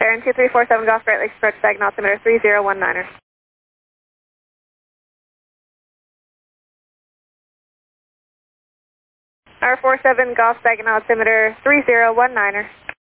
Baron 2347 Golf Great Lakes approach Saginaw altimeter 3019er. R47 Golf Saginaw altimeter 3019er.